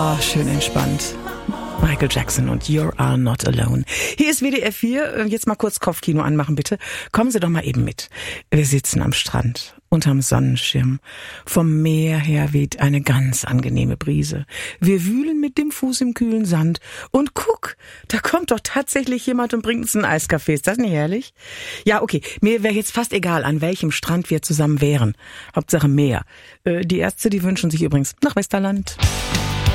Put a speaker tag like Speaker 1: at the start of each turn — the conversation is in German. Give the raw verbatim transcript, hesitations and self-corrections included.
Speaker 1: Ah, schön entspannt. Michael Jackson und You Are Not Alone. Hier ist W D R vier. Jetzt mal kurz Kopfkino anmachen, bitte. Kommen Sie doch mal eben mit. Wir sitzen am Strand, unterm Sonnenschirm. Vom Meer her weht eine ganz angenehme Brise. Wir wühlen mit dem Fuß im kühlen Sand. Und guck, da kommt doch tatsächlich jemand und bringt uns einen Eiskaffee. Ist das nicht herrlich? Ja, okay. Mir wäre jetzt fast egal, an welchem Strand wir zusammen wären. Hauptsache Meer. Äh, die Ärzte, die wünschen sich übrigens nach Westerland.